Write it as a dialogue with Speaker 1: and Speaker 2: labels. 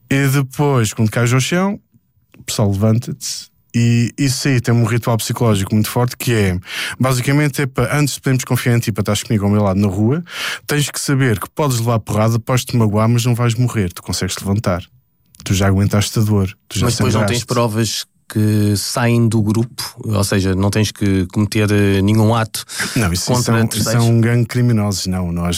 Speaker 1: E depois, quando cais ao chão, o pessoal levanta-te. E isso aí tem um ritual psicológico muito forte, que é, basicamente, antes de podermos confiar em ti para estás comigo ao meu lado na rua, tens que saber que podes levar porrada, podes-te magoar, mas não vais morrer, tu consegues te levantar. Tu já aguentaste a dor. Tu já
Speaker 2: mas depois não tens provas que saem do grupo, ou seja, não tens que cometer nenhum ato
Speaker 1: não, isso
Speaker 2: contra
Speaker 1: são gangue criminosos. Não, nós